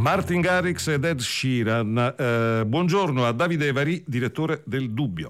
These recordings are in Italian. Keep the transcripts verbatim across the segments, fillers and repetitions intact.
Martin Garrix ed Ed Sheeran. Eh, buongiorno a Davide Varì, direttore del Dubbio.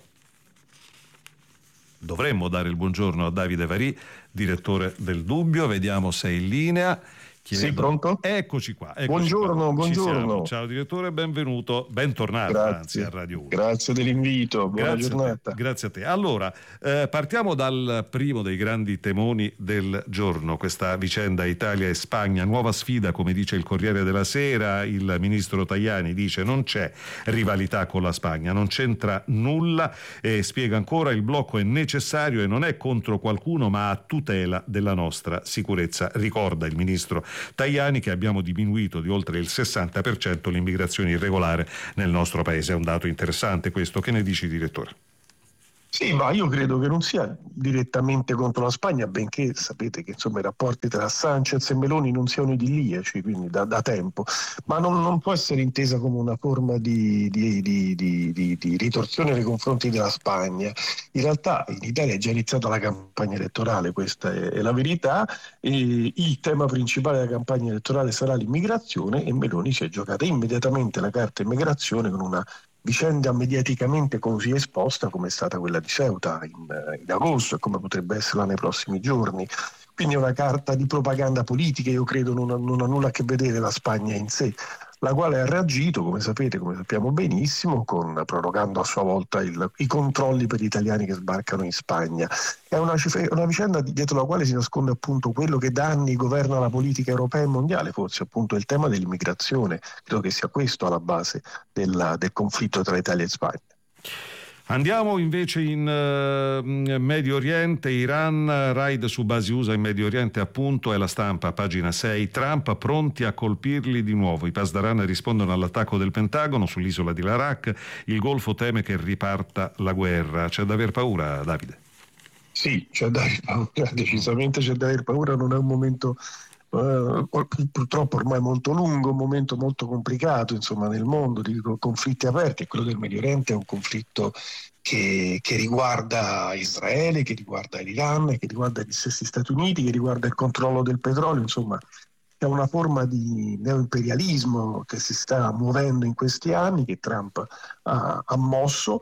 Dovremmo dare il buongiorno a Davide Varì, direttore del Dubbio. Vediamo se è in linea. Chiedo... Sì, pronto? Eccoci qua. Eccoci buongiorno, qua. buongiorno. Ciao direttore, benvenuto, bentornato Grazie. anzi a Radio uno. Grazie dell'invito, buona grazie giornata. A te, grazie a te. Allora, eh, partiamo dal primo dei grandi temoni del giorno, questa vicenda Italia e Spagna, nuova sfida, come dice il Corriere della Sera. Il ministro Tajani dice non c'è rivalità con la Spagna, non c'entra nulla, e spiega ancora il blocco è necessario e non è contro qualcuno ma a tutela della nostra sicurezza. Ricorda il ministro Tajani che abbiamo diminuito di oltre il sessanta per cento l'immigrazione irregolare nel nostro paese. È un dato interessante questo. Che ne dici, direttore? Sì, ma io credo che non sia direttamente contro la Spagna, benché sapete che insomma i rapporti tra Sanchez e Meloni non siano idilliaci, quindi da, da tempo, ma non, non può essere intesa come una forma di, di, di, di, di, di ritorsione nei confronti della Spagna. In realtà in Italia è già iniziata la campagna elettorale, questa è, è la verità, e il tema principale della campagna elettorale sarà l'immigrazione, e Meloni si è giocata immediatamente la carta immigrazione con una vicenda mediaticamente così esposta come è stata quella di Ceuta in, in agosto e come potrebbe esserla nei prossimi giorni. Quindi è una carta di propaganda politica, io credo non ha, non ha nulla a che vedere la Spagna in sé, la quale ha reagito, come sapete, come sappiamo benissimo, con, prorogando a sua volta il, i controlli per gli italiani che sbarcano in Spagna. È una, una vicenda dietro la quale si nasconde appunto quello che da anni governa la politica europea e mondiale, forse appunto il tema dell'immigrazione. Credo che sia questo alla base della, del conflitto tra Italia e Spagna. Andiamo invece in uh, Medio Oriente, Iran, raid su basi U S A in Medio Oriente, appunto, è la Stampa, pagina sei. Trump pronti a colpirli di nuovo. I Pasdaran rispondono all'attacco del Pentagono sull'isola di Larak. Il Golfo teme che riparta la guerra. C'è da aver paura, Davide? Sì, c'è da aver paura, decisamente c'è da aver paura. Non è un momento Uh, purtroppo ormai molto lungo, un momento molto complicato insomma nel mondo di conflitti aperti. Quello del Medio Oriente è un conflitto che, che riguarda Israele, che riguarda l'Iran, che riguarda gli stessi Stati Uniti, che riguarda il controllo del petrolio. Insomma è una forma di neoimperialismo che si sta muovendo in questi anni, che Trump ha, ha mosso,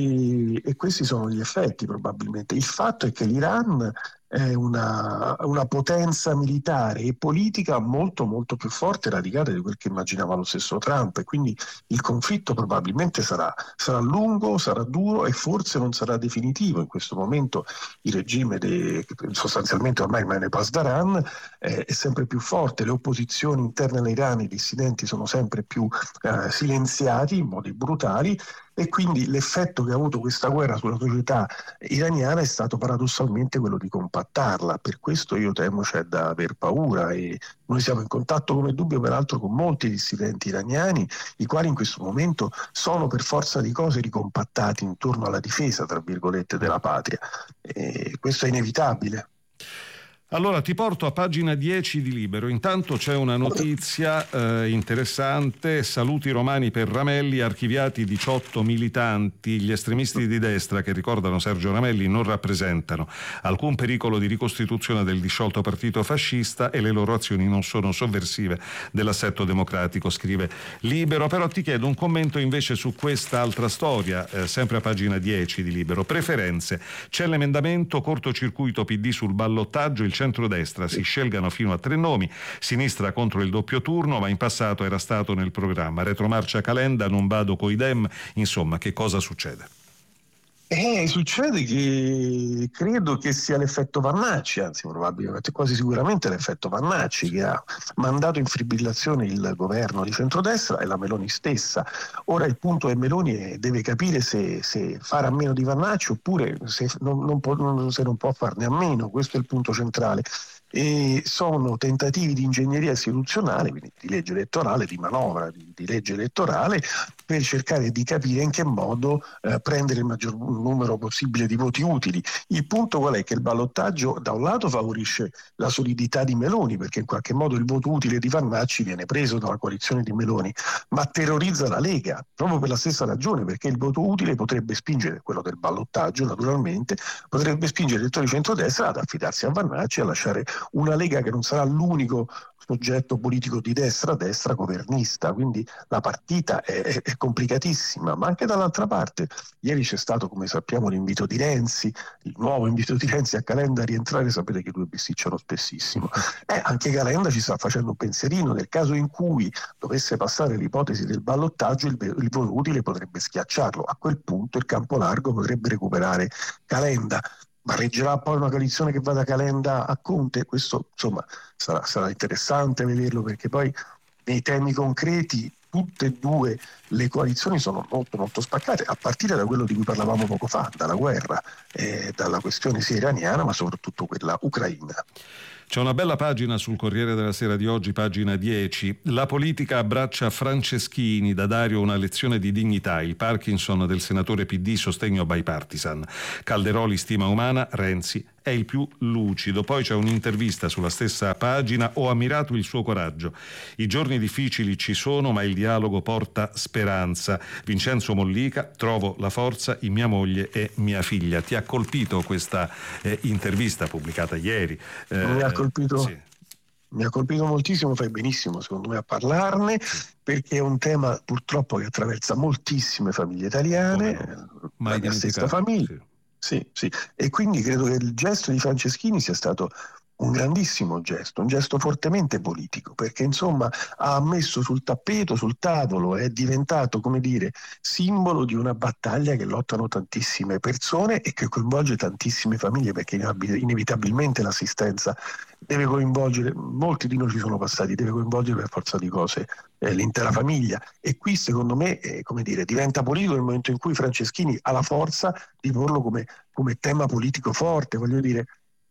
e, e questi sono gli effetti probabilmente. Il fatto è che l'Iran è una, una potenza militare e politica molto molto più forte e radicata di quel che immaginava lo stesso Trump, e quindi il conflitto probabilmente sarà, sarà lungo, sarà duro e forse non sarà definitivo. In questo momento il regime de, sostanzialmente ormai rimane Pasdaran, eh, è sempre più forte, le opposizioni interne all'Iran, i dissidenti sono sempre più eh, silenziati in modi brutali, e quindi l'effetto che ha avuto questa guerra sulla società iraniana è stato paradossalmente quello di compattarla. Per questo io temo c'è da aver paura, e noi siamo in contatto come Dubbio peraltro con molti dissidenti iraniani, i quali in questo momento sono per forza di cose ricompattati intorno alla difesa, tra virgolette, della patria, e questo è inevitabile. Allora ti porto a pagina dieci di Libero. Intanto c'è una notizia eh, interessante: saluti romani per Ramelli, archiviati diciotto militanti. Gli estremisti di destra che ricordano Sergio Ramelli non rappresentano alcun pericolo di ricostituzione del disciolto partito fascista e le loro azioni non sono sovversive dell'assetto democratico, scrive Libero. Però ti chiedo un commento invece su questa altra storia, eh, sempre a pagina dieci di Libero. Preferenze, c'è l'emendamento cortocircuito P D sul ballottaggio, il centrodestra si scelgano fino a tre nomi, sinistra contro il doppio turno, ma in passato era stato nel programma. Retromarcia Calenda, non vado coi Dem, insomma, che cosa succede? Eh, succede che credo che sia l'effetto Vannacci, anzi probabilmente quasi sicuramente l'effetto Vannacci, che ha mandato in fibrillazione il governo di centrodestra e la Meloni stessa. Ora il punto è Meloni deve capire se, se fare a meno di Vannacci oppure se non, non può, non, se non può farne a meno. Questo è il punto centrale. E sono tentativi di ingegneria istituzionale, quindi di legge elettorale, di manovra di, di legge elettorale, per cercare di capire in che modo eh, prendere il maggior numero possibile di voti utili. Il punto qual è? Che il ballottaggio da un lato favorisce la solidità di Meloni, perché in qualche modo il voto utile di Vannacci viene preso dalla coalizione di Meloni, ma terrorizza la Lega proprio per la stessa ragione, perché il voto utile potrebbe spingere, quello del ballottaggio naturalmente, potrebbe spingere i elettori di centrodestra ad affidarsi a Vannacci e a lasciare una Lega che non sarà l'unico soggetto politico di destra, destra governista, quindi la partita è, è, è complicatissima. Ma anche dall'altra parte, ieri c'è stato, come sappiamo, l'invito di Renzi, il nuovo invito di Renzi a Calenda a rientrare. Sapete che i due bisticciano spessissimo. Eh, anche Calenda ci sta facendo un pensierino: nel caso in cui dovesse passare l'ipotesi del ballottaggio, il, il voto utile potrebbe schiacciarlo. A quel punto il campo largo potrebbe recuperare Calenda. Ma reggerà poi una coalizione che va da Calenda a Conte? Questo insomma sarà, sarà interessante vederlo, perché poi nei temi concreti tutte e due le coalizioni sono molto molto spaccate, a partire da quello di cui parlavamo poco fa, dalla guerra, eh, dalla questione sia iraniana ma soprattutto quella ucraina. C'è una bella pagina sul Corriere della Sera di oggi, pagina dieci. La politica abbraccia Franceschini, da Dario una lezione di dignità. Il Parkinson del senatore P D, sostegno bipartisan. Calderoli stima umana, Renzi è il più lucido. Poi c'è un'intervista sulla stessa pagina: ho ammirato il suo coraggio. I giorni difficili ci sono, ma il dialogo porta speranza. Vincenzo Mollica: trovo la forza in mia moglie e mia figlia. Ti ha colpito questa eh, intervista pubblicata ieri? Eh, mi ha colpito, sì. mi ha colpito moltissimo. Fai benissimo secondo me a parlarne, perché è un tema purtroppo che attraversa moltissime famiglie italiane, no? La mia stessa famiglia. Sì. Sì, sì, e quindi credo che il gesto di Franceschini sia stato un grandissimo gesto, un gesto fortemente politico, perché insomma ha messo sul tappeto, sul tavolo, è diventato, come dire, simbolo di una battaglia che lottano tantissime persone e che coinvolge tantissime famiglie, perché inevitabilmente l'assistenza deve coinvolgere, molti di noi ci sono passati, deve coinvolgere per forza di cose eh, l'intera famiglia. E qui secondo me eh, come dire, diventa politico nel momento in cui Franceschini ha la forza di porlo come, come tema politico forte. Voglio dire,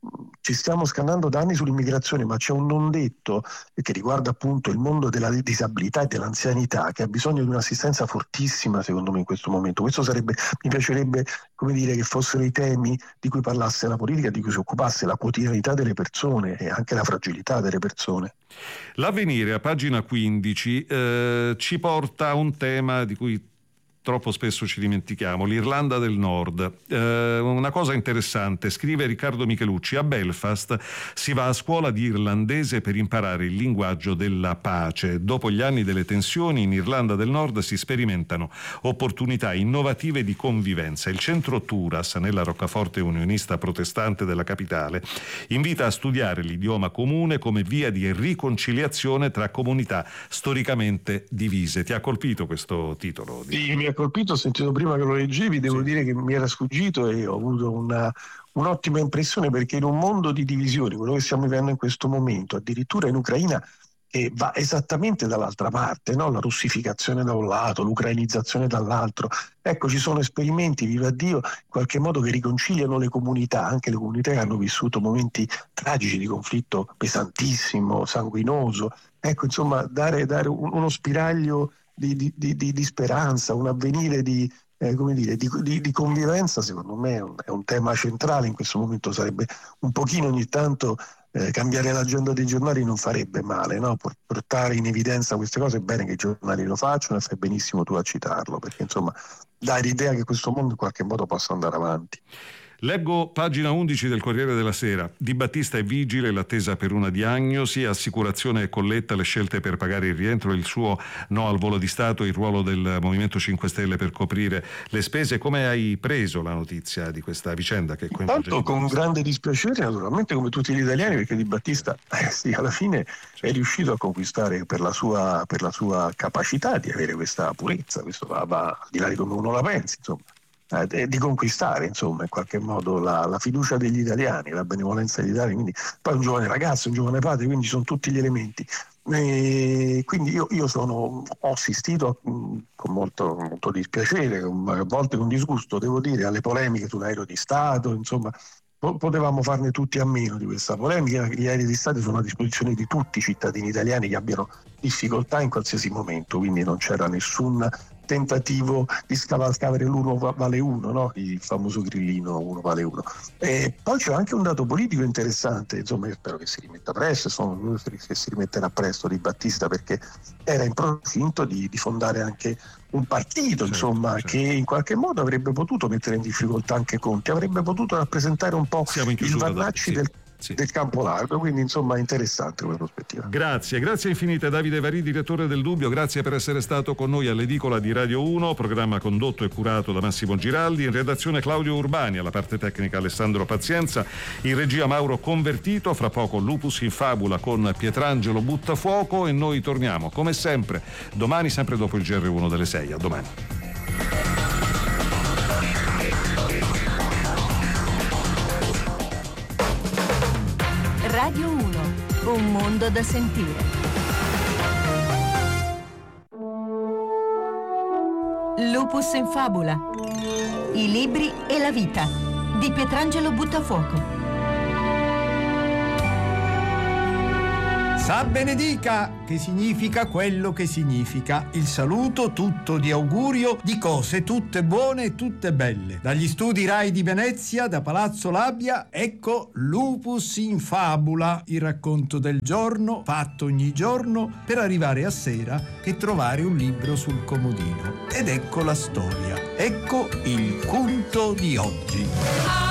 ci stiamo scannando da anni sull'immigrazione, ma c'è un non detto che riguarda appunto il mondo della disabilità e dell'anzianità, che ha bisogno di un'assistenza fortissima secondo me in questo momento. Questo sarebbe, mi piacerebbe, come dire, che fossero i temi di cui parlasse la politica, di cui si occupasse la quotidianità delle persone e anche la fragilità delle persone. L'Avvenire a pagina quindici eh, ci porta a un tema di cui troppo spesso ci dimentichiamo: l'Irlanda del Nord. Eh, una cosa interessante, scrive Riccardo Michelucci: a Belfast si va a scuola di irlandese per imparare il linguaggio della pace. Dopo gli anni delle tensioni in Irlanda del Nord si sperimentano opportunità innovative di convivenza. Il centro Turas, nella roccaforte unionista protestante della capitale, invita a studiare l'idioma comune come via di riconciliazione tra comunità storicamente divise. Ti ha colpito questo titolo? Sì, mi ha colpito, ho sentito prima che lo leggevi, devo sì. dire che mi era sfuggito e ho avuto una, un'ottima impressione, perché in un mondo di divisioni, quello che stiamo vivendo in questo momento, addirittura in Ucraina, che va esattamente dall'altra parte, no? La russificazione da un lato, l'ucrainizzazione dall'altro. Ecco, ci sono esperimenti, viva Dio, in qualche modo che riconciliano le comunità, anche le comunità che hanno vissuto momenti tragici di conflitto pesantissimo, sanguinoso. Ecco, insomma, dare, dare uno spiraglio Di, di, di, di speranza, un avvenire di, eh, come dire, di, di, di convivenza, secondo me è un, è un tema centrale in questo momento. Sarebbe un pochino ogni tanto eh, cambiare l'agenda dei giornali, non farebbe male, no? Portare in evidenza queste cose. È bene che i giornali lo facciano e fai benissimo tu a citarlo, perché insomma dà l'idea che questo mondo in qualche modo possa andare avanti. Leggo pagina undici del Corriere della Sera. Di Battista è vigile l'attesa per una diagnosi, assicurazione e colletta le scelte per pagare il rientro, il suo no al volo di Stato, il ruolo del Movimento cinque Stelle per coprire le spese. Come hai preso la notizia di questa vicenda che coinvolge? Tanto con grande dispiacere, naturalmente, come tutti gli italiani, perché Di Battista eh sì, alla fine è riuscito a conquistare per la sua, per la sua capacità di avere questa purezza. Questo va, va al di là di come uno la pensi, insomma. Eh, di conquistare insomma in qualche modo la, la fiducia degli italiani, la benevolenza degli italiani. Quindi poi un giovane ragazzo, un giovane padre, quindi ci sono tutti gli elementi. E quindi io, io sono, ho assistito mh, con molto, molto dispiacere, a volte con disgusto, devo dire, alle polemiche sull'aereo di Stato. Insomma, po- potevamo farne tutti a meno di questa polemica. Gli aerei di Stato sono a disposizione di tutti i cittadini italiani che abbiano difficoltà in qualsiasi momento, quindi non c'era nessun tentativo di scavalcare l'uno vale uno, no? Il famoso grillino uno vale uno. E poi c'è anche un dato politico interessante, insomma io spero che si rimetta presto, sono che si rimetterà presto Di Battista, perché era in procinto di, di fondare anche un partito, certo, insomma, certo. che in qualche modo avrebbe potuto mettere in difficoltà anche Conte, avrebbe potuto rappresentare un po' il Vannacci del sì. del campo largo, quindi insomma interessante come prospettiva. Grazie, grazie infinite Davide Varì, direttore del Dubbio, grazie per essere stato con noi all'edicola di Radio uno, programma condotto e curato da Massimo Giraldi, in redazione Claudio Urbani, alla parte tecnica Alessandro Pazienza, in regia Mauro Convertito, fra poco Lupus in Fabula con Pietrangelo Buttafuoco e noi torniamo come sempre domani, sempre dopo il G R uno delle sei. A domani. Radio uno, un mondo da sentire. Lupus in Fabula. I libri e la vita di Pietrangelo Buttafuoco. Sa benedica, che significa quello che significa. Il saluto tutto di augurio di cose tutte buone e tutte belle. Dagli studi Rai di Venezia, da Palazzo Labia, ecco Lupus in Fabula, il racconto del giorno, fatto ogni giorno, per arrivare a sera e trovare un libro sul comodino. Ed ecco la storia, ecco il conto di oggi.